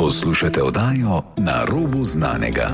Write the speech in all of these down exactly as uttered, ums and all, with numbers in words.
Poslušate oddajo Na robu znanega.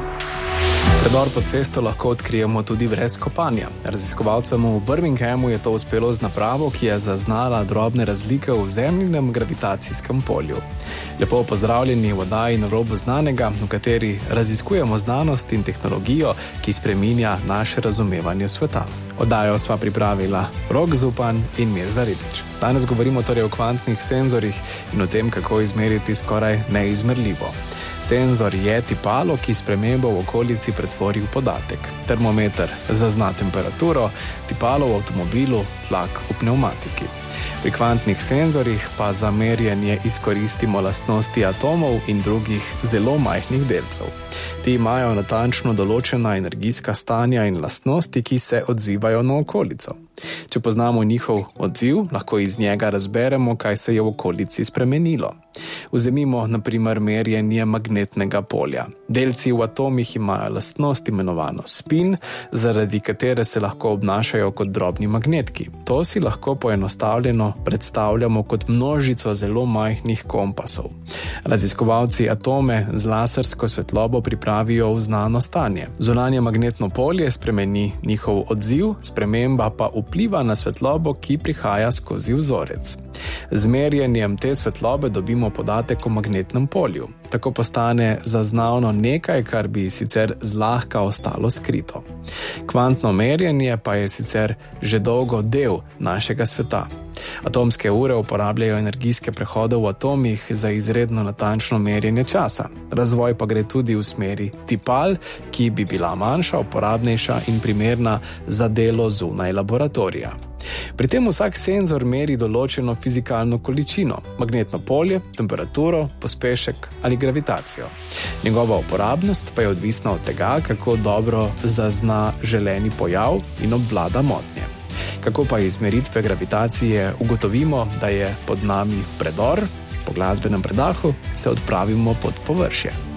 Predor pod cesto lahko odkrijemo tudi brez kopanja. Raziskovalcem v Birminghamu je to uspelo z napravo, ki je zaznala drobne razlike v zemljinem gravitacijskem polju. Lepo pozdravljeni v oddaji Na robu znanega, v kateri raziskujemo znanost in tehnologijo, ki spreminja naše razumevanje sveta. Oddajo sva pripravila Rok Zupan in Mirza Ribič. Danes govorimo torej o kvantnih senzorjih in o tem, kako izmeriti skoraj neizmerljivo. Senzor je tipalo, ki spremembo v okolici pretvori v podatek. Termometer zazna temperaturo, tipalo v avtomobilu, tlak v pnevmatiki. Pri kvantnih senzorjih pa za merjenje izkoristimo lastnosti atomov in drugih zelo majhnih delcev. Ti imajo natančno določena energijska stanja in lastnosti, ki se odzivajo na okolico. Če poznamo njihov odziv, lahko iz njega razberemo, kaj se je v okolici spremenilo. Vzemimo na primer merjenje magnetnega polja. Delci v atomih imajo lastnost imenovano spin, zaradi katere se lahko obnašajo kot drobni magnetki. To si lahko poenostavljeno predstavljamo kot množico zelo majhnih kompasov. Raziskovalci atome z lasersko svetlobo pripravijo v znano stanje. Zunanje magnetno polje spremeni njihov odziv, sprememba pa vpliva na svetlobo, ki prihaja skozi vzorec. Z merjenjem te svetlobe dobimo podatek o magnetnem polju. Tako postane zaznavno nekaj, kar bi sicer zlahka ostalo skrito. Kvantno merjenje pa je sicer že dolgo del našega sveta. Atomske ure uporabljajo energijske prehode v atomih za izredno natančno merjenje časa. Razvoj pa gre tudi v smeri tipal, ki bi bila manjša, uporabnejša in primerna za delo zunaj laboratorija. Pri tem vsak senzor meri določeno fizikalno količino, magnetno polje, temperaturo, pospešek ali gravitacijo. Njegova uporabnost pa je odvisna od tega, kako dobro zazna želeni pojav in obvlada motnje. Kako pa iz meritve gravitacije ugotovimo, da je pod nami predor, po glasbenem predahu se odpravimo pod površje.